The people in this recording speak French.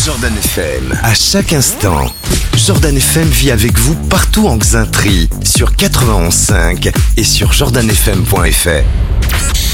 Jordan FM, à chaque instant. Jordan FM vit avec vous partout en Xainterie, sur 91.5 et sur jordanfm.fr.